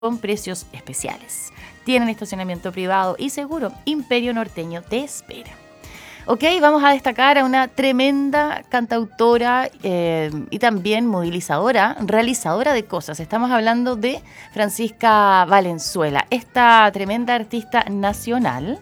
con precios especiales. Tienen estacionamiento privado y seguro. Imperio Norteño te espera. Ok, vamos a destacar a una tremenda cantautora y también movilizadora, realizadora de cosas. Estamos hablando de Francisca Valenzuela, esta tremenda artista nacional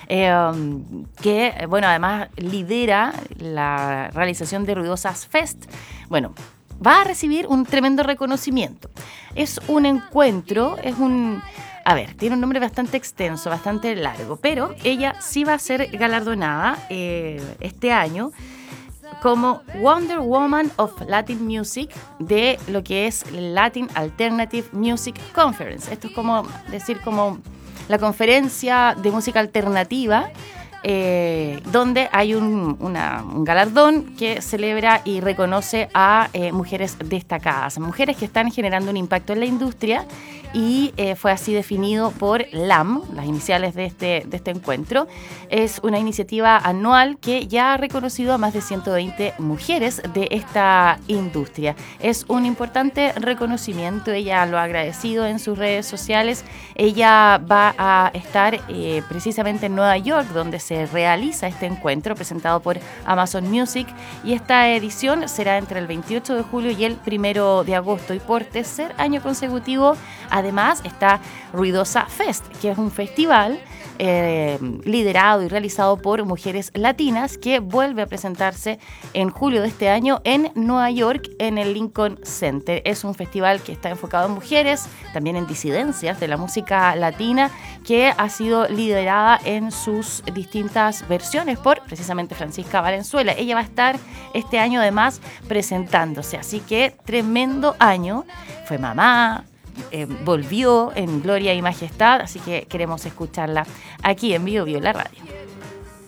que, bueno, además lidera la realización de Ruidosas Fest. Bueno, va a recibir un tremendo reconocimiento. Es un encuentro, tiene un nombre bastante extenso, bastante largo, pero ella sí va a ser galardonada este año como Wonder Woman of Latin Music de lo que es Latin Alternative Music Conference. Esto es como la conferencia de música alternativa, donde hay un galardón que celebra y reconoce a mujeres destacadas, mujeres que están generando un impacto en la industria, y fue así definido por LAM, las iniciales de este encuentro. Es una iniciativa anual que ya ha reconocido a más de 120 mujeres de esta industria. Es un importante reconocimiento, ella lo ha agradecido en sus redes sociales. Ella va a estar precisamente en Nueva York, donde se realiza este encuentro presentado por Amazon Music, y esta edición será entre el 28 de julio y el 1 de agosto, y por tercer año consecutivo además está Ruidosa Fest, que es un festival liderado y realizado por mujeres latinas que vuelve a presentarse en julio de este año en Nueva York, en el Lincoln Center. Es un festival que está enfocado en mujeres, también en disidencias de la música latina, que ha sido liderada en sus distintas versiones por precisamente Francisca Valenzuela. Ella va a estar este año además presentándose, así que tremendo año. Fue mamá, volvió en gloria y majestad, así que queremos escucharla aquí en Bio Bio, la radio.